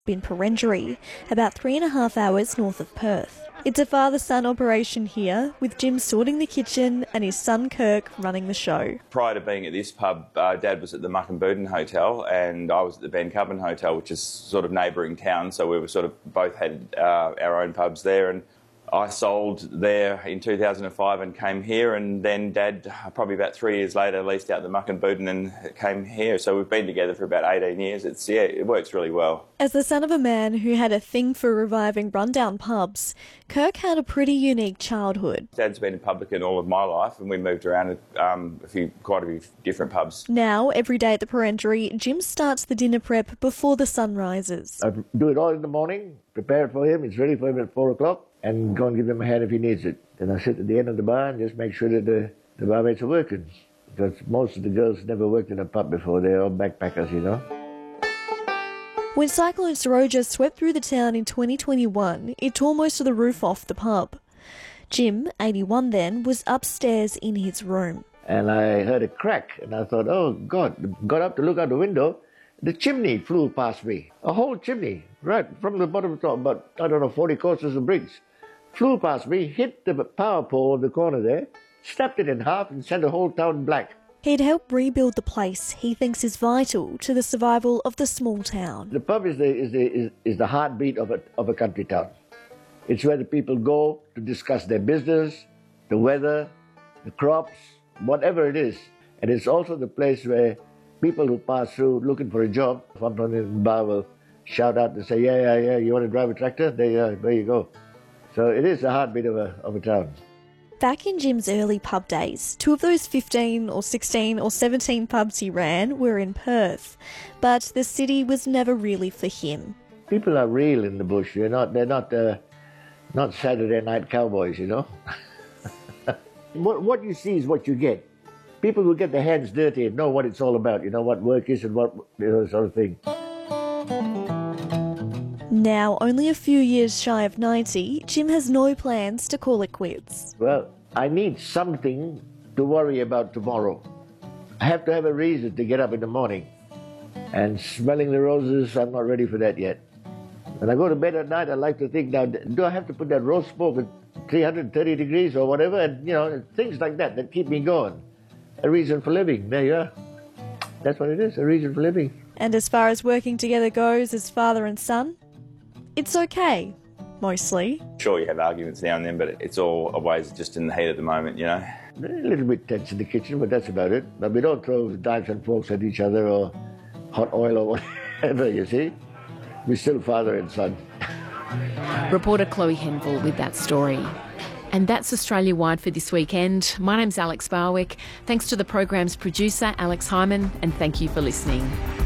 in Perenjori, about 3.5 hours north of Perth. It's a father-son operation here, with Jim sorting the kitchen and his son Kirk running the show. Prior to being at this pub, Dad was at the Muckenbuden Hotel and I was at the Ben Cubbon Hotel, which is sort of neighbouring town, so we were sort of both had our own pubs there. And I sold there in 2005 and came here, and then Dad, probably about 3 years later, leased out the Muckenbuden and came here. So we've been together for about 18 years. It works really well. As the son of a man who had a thing for reviving rundown pubs, Kirk had a pretty unique childhood. Dad's been a publican all of my life, and we moved around quite a few different pubs. Now, every day at the Perenjori, Jim starts the dinner prep before the sun rises. I do it all in the morning, prepare it for him, it's ready for him at 4 o'clock, and go and give him a hand if he needs it. Then I sit at the end of the bar and just make sure that the barmaids are working. Because most of the girls never worked in a pub before, they're all backpackers, you know. When Cyclone Seroja swept through the town in 2021, it tore most of the roof off the pub. Jim, 81 then, was upstairs in his room. And I heard a crack, and I thought, oh God, got up to look out the window. The chimney flew past me, a whole chimney, right from the bottom to top, about, 40 courses of bricks. Flew past me, hit the power pole in the corner there, snapped it in half and sent the whole town black. He'd helped rebuild the place he thinks is vital to the survival of the small town. The pub is the heartbeat of a country town. It's where the people go to discuss their business, the weather, the crops, whatever it is. And it's also the place where people who pass through looking for a job, someone in the bar will shout out and say, yeah, you want to drive a tractor? There you go. So it is the heartbeat of a town. Back in Jim's early pub days, 2 of those 15 or 16 or 17 pubs he ran were in Perth. But the city was never really for him. People are real in the bush. They're not Saturday night cowboys, you know. What you see is what you get. People who get their hands dirty and know what it's all about, you know, what work is and what, sort of thing. Now, only a few years shy of 90, Jim has no plans to call it quits. Well, I need something to worry about tomorrow. I have to have a reason to get up in the morning. And smelling the roses, I'm not ready for that yet. When I go to bed at night, I like to think, now, do I have to put that roast smoke at 330 degrees or whatever? And, things like that keep me going. A reason for living. There you are. That's what it is, a reason for living. And as far as working together goes as father and son, it's okay, mostly. Sure, you have arguments now and then, but it's always just in the heat at the moment, you know. A little bit tense in the kitchen, but that's about it. But we don't throw knives and forks at each other or hot oil or whatever, you see. We're still father and son. Reporter Chloe Henville with that story. And that's Australia-wide for this weekend. My name's Alex Barwick. Thanks to the program's producer, Alex Hyman, and thank you for listening.